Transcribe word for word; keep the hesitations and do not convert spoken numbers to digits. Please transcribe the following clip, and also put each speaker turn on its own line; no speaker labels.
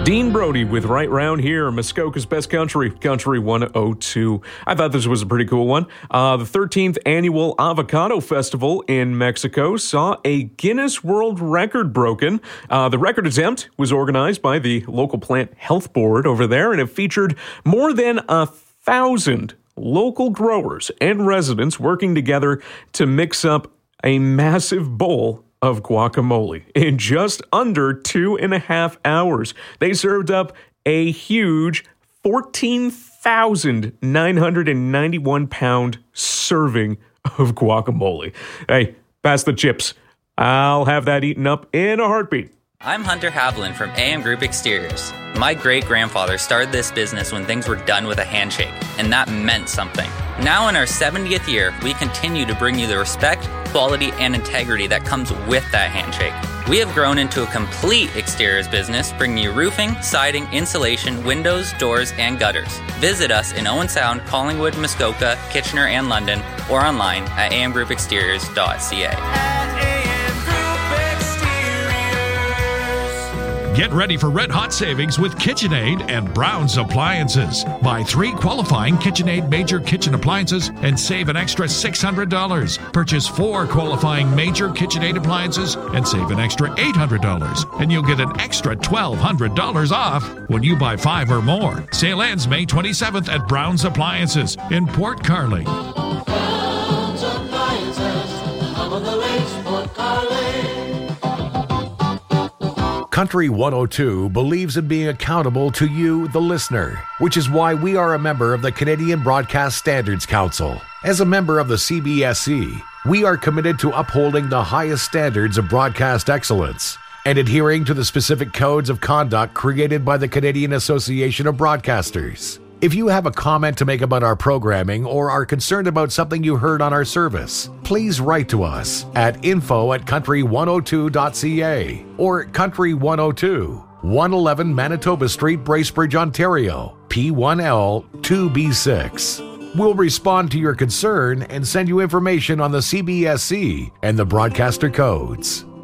Dean Brody with Right Round Here, Muskoka's Best Country, Country one oh two. I thought this was a pretty cool one. Uh, the thirteenth Annual Avocado Festival in Mexico saw a Guinness World Record broken. Uh, the record attempt was organized by the local plant health board over there, and it featured more than a thousand local growers and residents working together to mix up a massive bowl of guacamole in just under two and a half hours. They served up a huge fourteen thousand nine hundred ninety-one pound serving of guacamole. Hey, pass the chips. I'll have that eaten up in a heartbeat.
I'm Hunter Havlin from A M Group Exteriors. My great-grandfather started this business when things were done with a handshake, and that meant something. Now in our seventieth year, we continue to bring you the respect, quality, and integrity that comes with that handshake. We have grown into a complete exteriors business, bringing you roofing, siding, insulation, windows, doors, and gutters. Visit us in Owen Sound, Collingwood, Muskoka, Kitchener, and London, or online at a m group exteriors dot c a.
Get ready for red-hot savings with KitchenAid and Brown's Appliances. Buy three qualifying KitchenAid major kitchen appliances and save an extra six hundred dollars. Purchase four qualifying major KitchenAid appliances and save an extra eight hundred dollars. And you'll get an extra twelve hundred dollars off when you buy five or more. Sale ends May twenty-seventh at Brown's Appliances in Port Carling.
Brown's Appliances, home of the lakes, Port Carling.
Country one oh two believes in being accountable to you, the listener, which is why we are a member of the Canadian Broadcast Standards Council. As a member of the C B S C, we are committed to upholding the highest standards of broadcast excellence and adhering to the specific codes of conduct created by the Canadian Association of Broadcasters. If you have a comment to make about our programming or are concerned about something you heard on our service, please write to us at info at country one oh two dot c a or Country one oh two, one eleven Manitoba Street, Bracebridge, Ontario, P one L two B six. We'll respond to your concern and send you information on the C B S C and the broadcaster codes.